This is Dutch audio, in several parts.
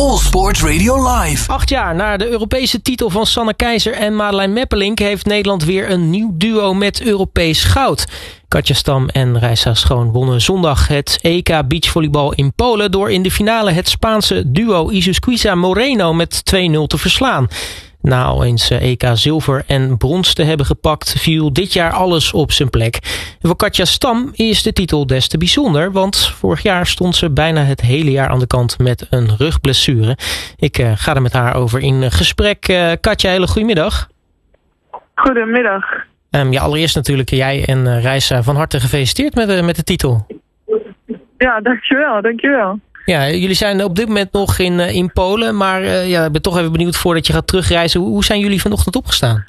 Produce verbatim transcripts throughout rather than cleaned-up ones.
All Sports Radio Live. Acht jaar na de Europese titel van Sanne Keizer en Madeleine Meppelink heeft Nederland weer een nieuw duo met Europees goud. Katja Stam en Reisa Schoon wonnen zondag het E K beachvolleybal in Polen door in de finale het Spaanse duo Isusquiza Moreno met twee nul te verslaan. Na al eens E K zilver en brons te hebben gepakt, viel dit jaar alles op zijn plek. En voor Katja Stam is de titel des te bijzonder, want vorig jaar stond ze bijna het hele jaar aan de kant met een rugblessure. Ik uh, ga er met haar over in gesprek. Uh, Katja, hele goedemiddag. Goedemiddag. Um, ja, allereerst natuurlijk jij en uh, Reisa van harte gefeliciteerd met, uh, met de titel. Ja, dankjewel, dankjewel. Ja, jullie zijn op dit moment nog in, uh, in Polen, maar uh, ja, ik ben toch even benieuwd voordat je gaat terugreizen. Hoe, hoe zijn jullie vanochtend opgestaan?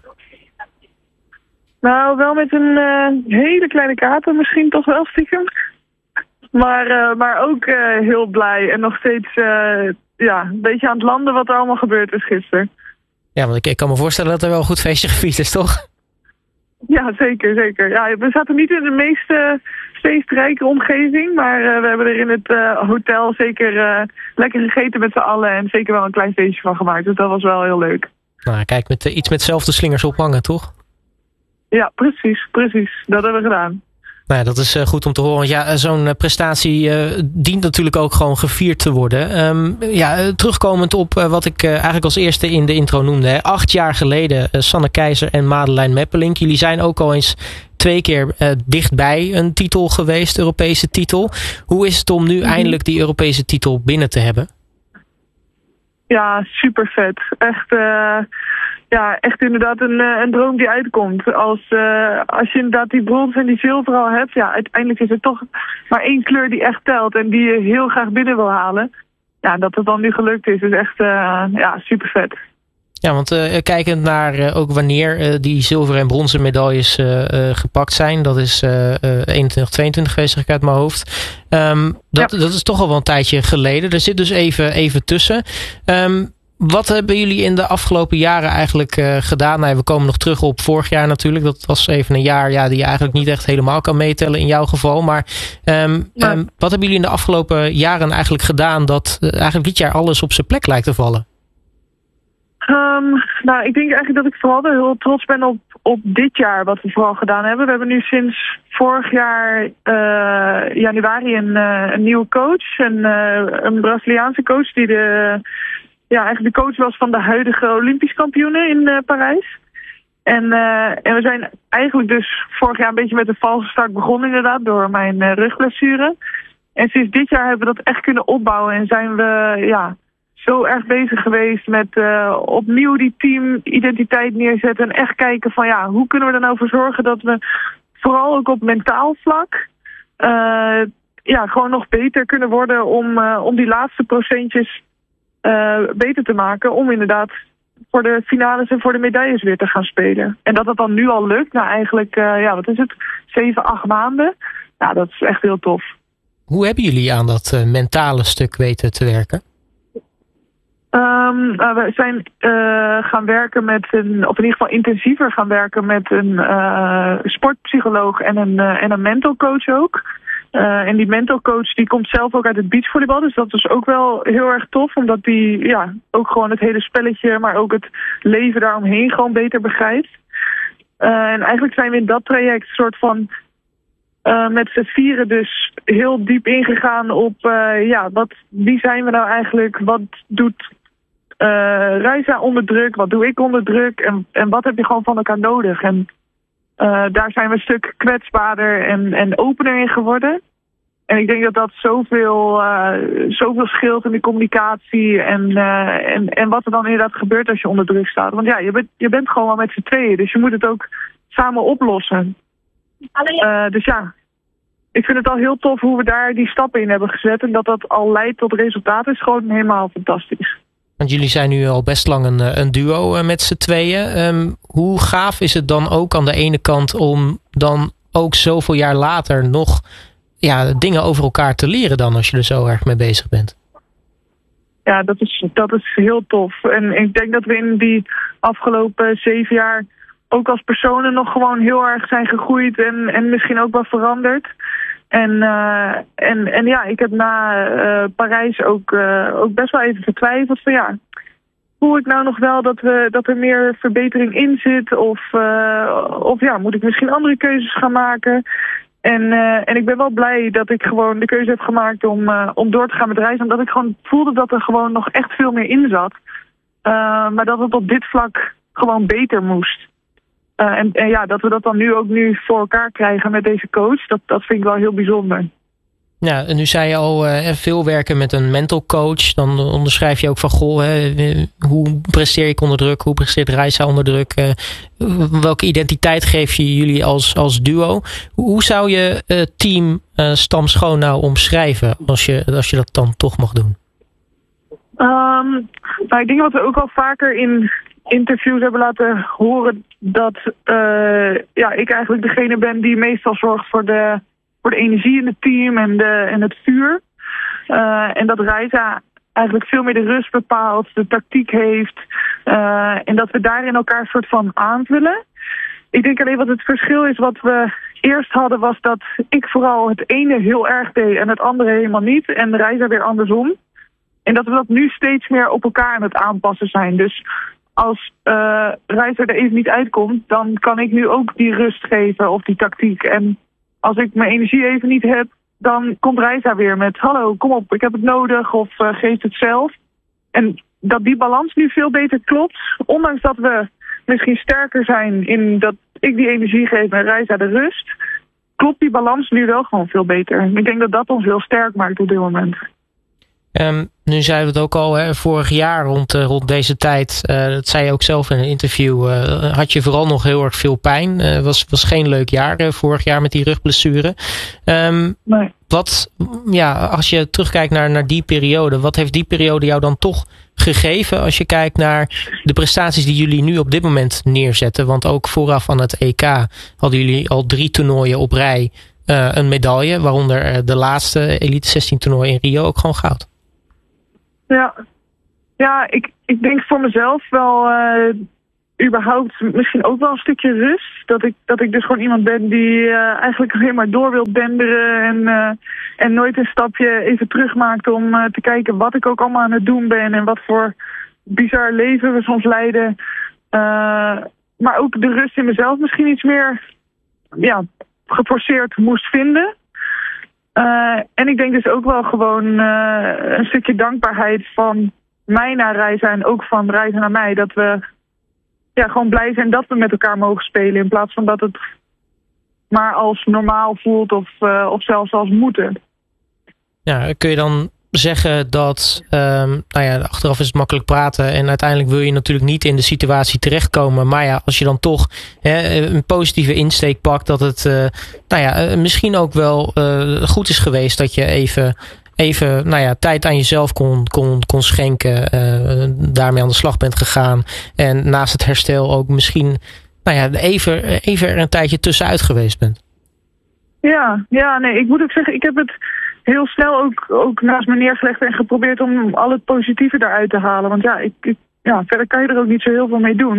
Nou, wel met een uh, hele kleine kater, misschien toch wel stiekem. Maar, uh, maar ook uh, heel blij en nog steeds uh, ja, een beetje aan het landen wat er allemaal gebeurd is gisteren. Ja, want ik, ik kan me voorstellen dat er wel een goed feestje gevierd is, toch? Ja, zeker, zeker. Ja, we zaten niet in de meest uh, feestrijke omgeving, maar uh, we hebben er in het uh, hotel zeker uh, lekker gegeten met z'n allen en zeker wel een klein feestje van gemaakt. Dus dat was wel heel leuk. Nou, kijk, met uh, iets met zelf de slingers ophangen, toch? Ja, precies, precies. Dat hebben we gedaan. Nou ja, dat is uh, goed om te horen. Want ja, zo'n uh, prestatie uh, dient natuurlijk ook gewoon gevierd te worden. Um, ja, uh, terugkomend op uh, wat ik uh, eigenlijk als eerste in de intro noemde. Hè. Acht jaar geleden uh, Sanne Keizer en Madeleine Meppelink. Jullie zijn ook al eens twee keer uh, dichtbij een titel geweest, Europese titel. Hoe is het om nu mm-hmm. eindelijk die Europese titel binnen te hebben? Ja, super vet. Echt... Uh... Ja, echt inderdaad een, een droom die uitkomt. Als, uh, als je inderdaad die brons en die zilver al hebt, ja, uiteindelijk is er toch maar één kleur die echt telt en die je heel graag binnen wil halen. Ja, dat het dan nu gelukt is, is echt uh, ja, super vet. Ja, want uh, kijkend naar uh, ook wanneer uh, die zilveren en bronzen medailles uh, uh, gepakt zijn, dat is uh, uh, eenentwintig, tweeëntwintig geweest, zeg ik uit mijn hoofd. Um, dat, ja. dat is toch al wel een tijdje geleden. Er zit dus even, even tussen. Um, Wat hebben jullie in de afgelopen jaren eigenlijk uh, gedaan? Nou, we komen nog terug op vorig jaar natuurlijk. Dat was even een jaar ja, die je eigenlijk niet echt helemaal kan meetellen in jouw geval. Maar um, ja. um, wat hebben jullie in de afgelopen jaren eigenlijk gedaan dat uh, eigenlijk dit jaar alles op zijn plek lijkt te vallen? Um, nou, ik denk eigenlijk dat ik vooral heel trots ben op, op dit jaar wat we vooral gedaan hebben. We hebben nu sinds vorig jaar uh, januari een, uh, een nieuwe coach. Een, uh, een Braziliaanse coach die de... Ja, eigenlijk de coach was van de huidige Olympisch kampioenen in uh, Parijs. En, uh, en we zijn eigenlijk dus vorig jaar een beetje met een valse start begonnen inderdaad, door mijn uh, rugblessure. En sinds dit jaar hebben we dat echt kunnen opbouwen en zijn we ja, zo erg bezig geweest met uh, opnieuw die teamidentiteit neerzetten. En echt kijken van ja, hoe kunnen we er nou voor zorgen dat we vooral ook op mentaal vlak uh, ja, gewoon nog beter kunnen worden om, uh, om die laatste procentjes Uh, beter te maken om inderdaad voor de finales en voor de medailles weer te gaan spelen. En dat dat dan nu al lukt, nou eigenlijk, uh, ja, wat is het, zeven, acht maanden. Nou, dat is echt heel tof. Hoe hebben jullie aan dat uh, mentale stuk weten te werken? Um, uh, we zijn uh, gaan werken met een, of in ieder geval intensiever gaan werken met een uh, sportpsycholoog en een, uh, en een mental coach ook. Uh, en die mental coach die komt zelf ook uit het beachvolleybal. Dus dat is ook wel heel erg tof. Omdat die ja, ook gewoon het hele spelletje, maar ook het leven daaromheen gewoon beter begrijpt. Uh, en eigenlijk zijn we in dat traject soort van uh, met z'n vieren dus heel diep ingegaan op uh, ja, wat, wie zijn we nou eigenlijk? Wat doet uh, Reisa onder druk? Wat doe ik onder druk? En, en wat heb je gewoon van elkaar nodig? En Uh, daar zijn we een stuk kwetsbaarder en, en opener in geworden. En ik denk dat dat zoveel, uh, zoveel scheelt in de communicatie en, uh, en, en wat er dan inderdaad gebeurt als je onder druk staat. Want ja, je bent, je bent gewoon wel met z'n tweeën, dus je moet het ook samen oplossen. Uh, dus ja, ik vind het al heel tof hoe we daar die stappen in hebben gezet. En dat dat al leidt tot resultaten is gewoon helemaal fantastisch. Want jullie zijn nu al best lang een, een duo met z'n tweeën. Um, hoe gaaf is het dan ook aan de ene kant om dan ook zoveel jaar later nog ja, dingen over elkaar te leren dan als je er zo erg mee bezig bent? Ja, dat is, dat is heel tof. En ik denk dat we in die afgelopen zeven jaar ook als personen nog gewoon heel erg zijn gegroeid en, en misschien ook wel veranderd. En, uh, en, en ja, ik heb na uh, Parijs ook, uh, ook best wel even getwijfeld van ja, voel ik nou nog wel dat, we, dat er meer verbetering in zit? Of, uh, of ja, moet ik misschien andere keuzes gaan maken? En, uh, en ik ben wel blij dat ik gewoon de keuze heb gemaakt om, uh, om door te gaan met reizen. Omdat ik gewoon voelde dat er gewoon nog echt veel meer in zat. Uh, maar dat het op dit vlak gewoon beter moest. Uh, en, en ja, dat we dat dan nu ook nu voor elkaar krijgen met deze coach, dat, dat vind ik wel heel bijzonder. Ja, en nu zei je al uh, veel werken met een mental coach. Dan onderschrijf je ook van, goh, hè, hoe presteer ik onder druk? Hoe presteert Reisa onder druk? Uh, welke identiteit geef je jullie als, als duo? Hoe zou je uh, team uh, Stam Schoon nou omschrijven als je, als je dat dan toch mag doen? Um, nou, ik denk dat we ook al vaker in interviews hebben laten horen dat uh, ja, ik eigenlijk degene ben die meestal zorgt voor de, voor de energie in het team en, de, en het vuur. Uh, en dat Reisa eigenlijk veel meer de rust bepaalt, de tactiek heeft. Uh, en dat we daarin elkaar een soort van aanvullen. Ik denk alleen wat het verschil is wat we eerst hadden was dat ik vooral het ene heel erg deed en het andere helemaal niet. En Reisa weer andersom. En dat we dat nu steeds meer op elkaar aan het aanpassen zijn. Dus als uh, Reisa er even niet uitkomt, dan kan ik nu ook die rust geven of die tactiek. En als ik mijn energie even niet heb, dan komt Reisa weer met hallo, kom op, ik heb het nodig of uh, geef het zelf. En dat die balans nu veel beter klopt, ondanks dat we misschien sterker zijn in dat ik die energie geef en Reisa de rust, klopt die balans nu wel gewoon veel beter. Ik denk dat dat ons heel sterk maakt op dit moment. Um, nu zeiden we het ook al, hè, vorig jaar rond, uh, rond deze tijd, uh, dat zei je ook zelf in een interview, uh, had je vooral nog heel erg veel pijn. Het uh, was, was geen leuk jaar uh, vorig jaar met die rugblessure. Um, nee. Wat, ja, als je terugkijkt naar, naar die periode, wat heeft die periode jou dan toch gegeven als je kijkt naar de prestaties die jullie nu op dit moment neerzetten? Want ook vooraf aan het E K hadden jullie al drie toernooien op rij uh, een medaille, waaronder uh, de laatste Elite zestien toernooi in Rio ook gewoon goud. Ja, ja ik, ik denk voor mezelf wel uh, überhaupt misschien ook wel een stukje rust. Dat ik, dat ik dus gewoon iemand ben die uh, eigenlijk alleen maar door wil denderen en, uh, en nooit een stapje even terug maakt om uh, te kijken wat ik ook allemaal aan het doen ben en wat voor bizar leven we soms leiden. Uh, maar ook de rust in mezelf misschien iets meer ja, geforceerd moest vinden. Uh, en ik denk dus ook wel gewoon uh, een stukje dankbaarheid van mij naar Reisa en ook van Reisa naar mij. Dat we ja, gewoon blij zijn dat we met elkaar mogen spelen in plaats van dat het maar als normaal voelt of, uh, of zelfs als moeten. Ja, kun je dan zeggen dat, um, nou ja, achteraf is het makkelijk praten en uiteindelijk wil je natuurlijk niet in de situatie terechtkomen. Maar ja, als je dan toch hè, een positieve insteek pakt, dat het uh, nou ja, misschien ook wel uh, goed is geweest dat je even, even nou ja, tijd aan jezelf kon, kon, kon schenken, uh, daarmee aan de slag bent gegaan en naast het herstel ook misschien nou ja, even, even er een tijdje tussenuit geweest bent. Ja, ja, nee, ik moet ook zeggen, ik heb het heel snel ook, ook naast me neergelegd en geprobeerd om al het positieve eruit te halen. Want ja, ik, ik, ja, verder kan je er ook niet zo heel veel mee doen.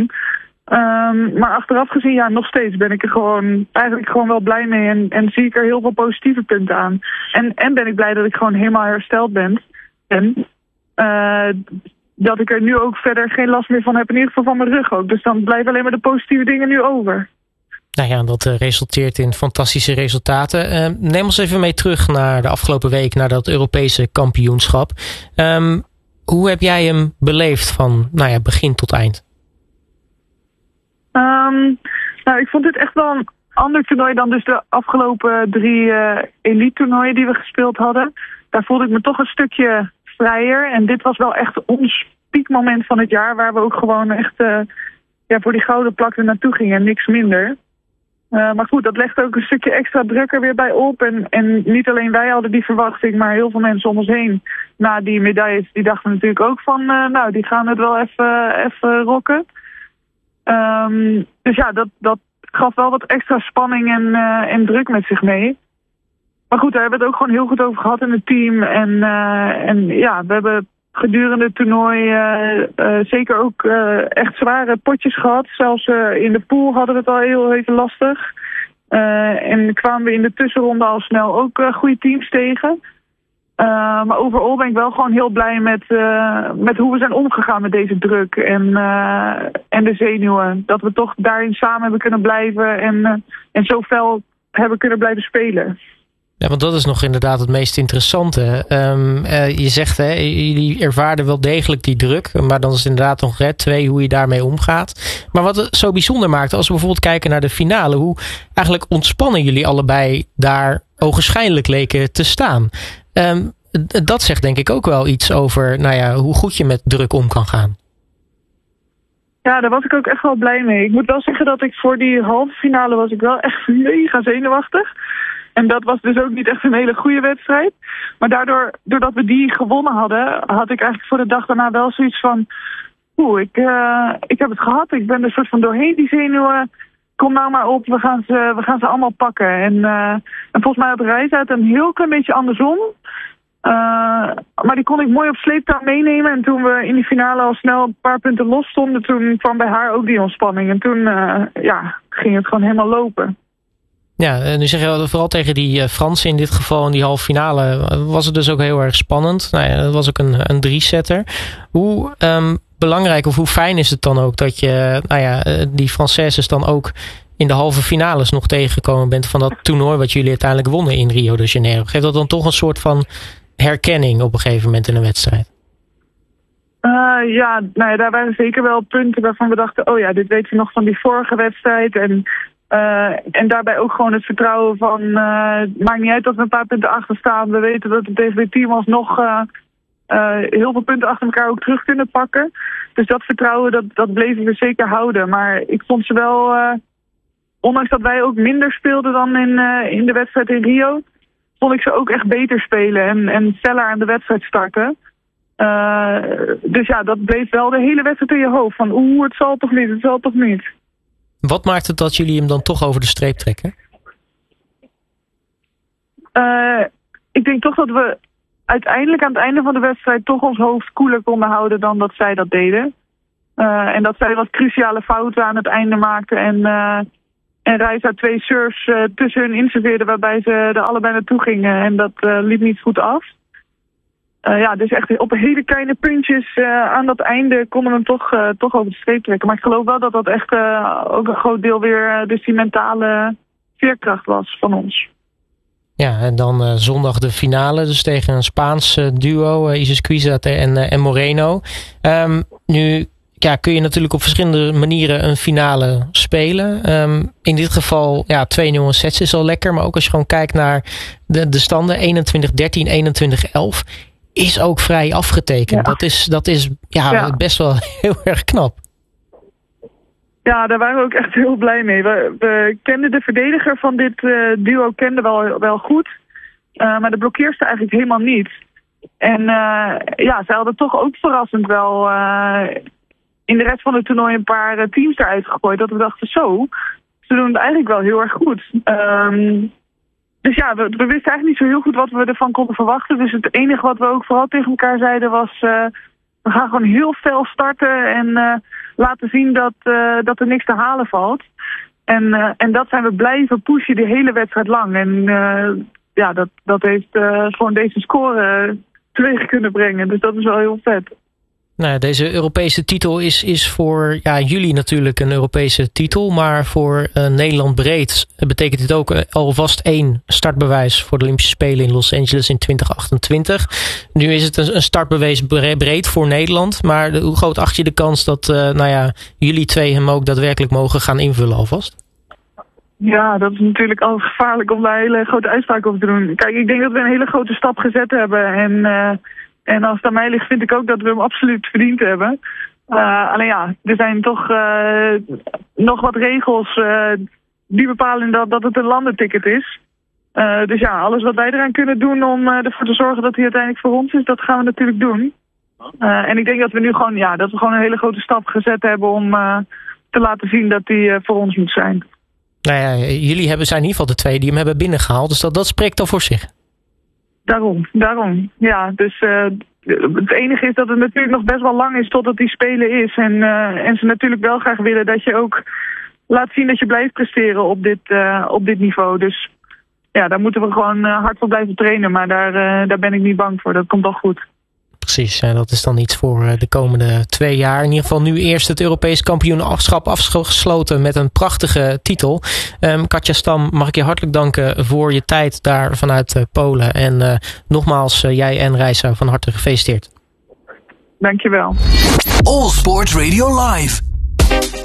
Um, maar achteraf gezien, ja, nog steeds ben ik er gewoon eigenlijk gewoon wel blij mee en, en zie ik er heel veel positieve punten aan. En, en ben ik blij dat ik gewoon helemaal hersteld ben. En uh, dat ik er nu ook verder geen last meer van heb, in ieder geval van mijn rug ook. Dus dan blijven alleen maar de positieve dingen nu over. Nou ja, dat uh, resulteert in fantastische resultaten. Uh, neem ons even mee terug naar de afgelopen week, naar dat Europese kampioenschap. Um, hoe heb jij hem beleefd van nou ja, begin tot eind? Um, nou, ik vond dit echt wel een ander toernooi dan dus de afgelopen drie uh, elite toernooien die we gespeeld hadden. Daar voelde ik me toch een stukje vrijer. En dit was wel echt ons piekmoment van het jaar, waar we ook gewoon echt uh, ja, voor die gouden plak er naartoe gingen en niks minder. Uh, maar goed, dat legt ook een stukje extra druk er weer bij op. En, en niet alleen wij hadden die verwachting, maar heel veel mensen om ons heen. Na die medailles, die dachten natuurlijk ook van, uh, nou, die gaan het wel even, even rocken. Um, dus ja, dat, dat gaf wel wat extra spanning en, uh, en druk met zich mee. Maar goed, daar hebben we het ook gewoon heel goed over gehad in het team. En, uh, en ja, we hebben gedurende het toernooi uh, uh, zeker ook uh, echt zware potjes gehad. Zelfs uh, in de pool hadden we het al heel even lastig. Uh, en kwamen we in de tussenronde al snel ook uh, goede teams tegen. Uh, maar overal ben ik wel gewoon heel blij met, uh, met hoe we zijn omgegaan met deze druk en, uh, en de zenuwen. Dat we toch daarin samen hebben kunnen blijven en, uh, en zo fel hebben kunnen blijven spelen. Ja, want dat is nog inderdaad het meest interessante. Um, uh, je zegt, hè, jullie ervaarden wel degelijk die druk, maar dan is het inderdaad nog red twee hoe je daarmee omgaat. Maar wat het zo bijzonder maakt, als we bijvoorbeeld kijken naar de finale, hoe eigenlijk ontspannen jullie allebei daar ogenschijnlijk leken te staan. Um, dat zegt denk ik ook wel iets over, nou ja, hoe goed je met druk om kan gaan. Ja, daar was ik ook echt wel blij mee. Ik moet wel zeggen dat ik voor die halve finale was ik wel echt mega zenuwachtig. En dat was dus ook niet echt een hele goede wedstrijd. Maar daardoor, doordat we die gewonnen hadden, had ik eigenlijk voor de dag daarna wel zoiets van, oeh, ik, uh, ik heb het gehad. Ik ben er soort van doorheen die zenuwen. Kom nou maar op, we gaan ze, we gaan ze allemaal pakken. En, uh, en volgens mij had Reis uit een heel klein beetje andersom. Uh, maar die kon ik mooi op sleeptouw meenemen. En toen we in die finale al snel een paar punten los stonden, toen kwam bij haar ook die ontspanning. En toen uh, ja, ging het gewoon helemaal lopen. Ja, nu zeg je vooral tegen die uh, Fransen in dit geval in die halve finale was het dus ook heel erg spannend. Nou ja, dat was ook een, een drie-setter. Hoe um, belangrijk of hoe fijn is het dan ook dat je nou ja, die Françaises dan ook in de halve finales nog tegengekomen bent van dat toernooi wat jullie uiteindelijk wonnen in Rio de Janeiro? Geeft dat dan toch een soort van herkenning op een gegeven moment in een wedstrijd? Uh, ja, nou ja, daar waren zeker wel punten waarvan we dachten, oh ja, dit weet je nog van die vorige wedstrijd. En Uh, en daarbij ook gewoon het vertrouwen van, uh, het maakt niet uit dat we een paar punten achter staan. We weten dat we tegen dit team alsnog uh, uh, heel veel punten achter elkaar ook terug kunnen pakken. Dus dat vertrouwen, dat, dat bleven we zeker houden. Maar ik vond ze wel, uh, ondanks dat wij ook minder speelden dan in, uh, in de wedstrijd in Rio, vond ik ze ook echt beter spelen en, en feller aan de wedstrijd starten. Uh, dus ja, dat bleef wel de hele wedstrijd in je hoofd. Van oeh, het zal toch niet, het zal toch niet. Wat maakt het dat jullie hem dan toch over de streep trekken? Uh, ik denk toch dat we uiteindelijk aan het einde van de wedstrijd toch ons hoofd koeler konden houden dan dat zij dat deden. Uh, en dat zij wat cruciale fouten aan het einde maakten. En, uh, en Reisa twee serves uh, tussen hun inserveerden waarbij ze er allebei naartoe gingen. En dat uh, liep niet goed af. Uh, ja, dus echt op hele kleine puntjes uh, aan dat einde konden we hem toch, uh, toch over de streep trekken. Maar ik geloof wel dat dat echt uh, ook een groot deel weer uh, dus die mentale veerkracht was van ons. Ja, en dan uh, zondag de finale, dus tegen een Spaans uh, duo, uh, Isis Cuizat en, uh, en Moreno. Um, nu ja, kun je natuurlijk op verschillende manieren een finale spelen. Um, in dit geval, ja, twee nul sets is al lekker, maar ook als je gewoon kijkt naar de, de standen eenentwintig dertien, eenentwintig elf... is ook vrij afgetekend. Ja. Dat is, dat is ja, ja. best wel heel erg knap. Ja, daar waren we ook echt heel blij mee. We, we kenden de verdediger van dit uh, duo kenden wel, wel goed. Uh, maar de blokkeerste eigenlijk helemaal niet. En uh, ja, ze hadden toch ook verrassend wel uh, in de rest van het toernooi een paar uh, teams eruit gegooid. Dat we dachten zo, ze doen het eigenlijk wel heel erg goed. Um, Dus ja, we, we wisten eigenlijk niet zo heel goed wat we ervan konden verwachten. Dus het enige wat we ook vooral tegen elkaar zeiden was, Uh, we gaan gewoon heel fel starten en uh, laten zien dat, uh, dat er niks te halen valt. En, uh, en dat zijn we blijven pushen de hele wedstrijd lang. En uh, ja, dat, dat heeft uh, gewoon deze score uh, teweeg kunnen brengen. Dus dat is wel heel vet. Nou, deze Europese titel is, is voor ja, jullie natuurlijk een Europese titel. Maar voor uh, Nederland breed betekent dit ook uh, alvast één startbewijs voor de Olympische Spelen in Los Angeles in twintig achtentwintig. Nu is het een, een startbewijs breed voor Nederland. Maar de, hoe groot acht je de kans dat uh, nou ja, jullie twee hem ook daadwerkelijk mogen gaan invullen alvast? Ja, dat is natuurlijk al gevaarlijk om daar hele grote uitspraken over te doen. Kijk, ik denk dat we een hele grote stap gezet hebben. En Uh, En als het aan mij ligt, vind ik ook dat we hem absoluut verdiend hebben. Uh, alleen ja, er zijn toch uh, nog wat regels uh, die bepalen dat, dat het een landenticket is. Uh, dus ja, alles wat wij eraan kunnen doen om uh, ervoor te zorgen dat hij uiteindelijk voor ons is, dat gaan we natuurlijk doen. Uh, en ik denk dat we nu gewoon, ja, dat we gewoon een hele grote stap gezet hebben om uh, te laten zien dat hij uh, voor ons moet zijn. Nou ja, jullie hebben, zijn in ieder geval de twee die hem hebben binnengehaald, dus dat, dat spreekt al voor zich. Daarom, daarom. Ja, dus uh, het enige is dat het natuurlijk nog best wel lang is totdat die Spelen is. En, uh, en ze natuurlijk wel graag willen dat je ook laat zien dat je blijft presteren op dit, uh, op dit niveau. Dus ja, daar moeten we gewoon uh, hard voor blijven trainen. Maar daar, uh, daar ben ik niet bang voor. Dat komt wel goed. Precies, en dat is dan iets voor de komende twee jaar. In ieder geval nu eerst het Europees kampioenschap afgesloten met een prachtige titel. Um, Katja Stam, mag ik je hartelijk danken voor je tijd daar vanuit uh, Polen. En uh, nogmaals, uh, jij en Reisa van harte gefeliciteerd. Dankjewel. All Sports Radio Live.